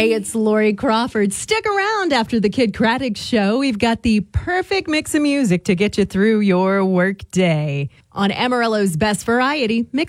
Hey, it's Lori Crawford. Stick around after the Kid Craddock Show. We've got the perfect mix of music to get you through your work day on Amarillo's Best Variety. Mix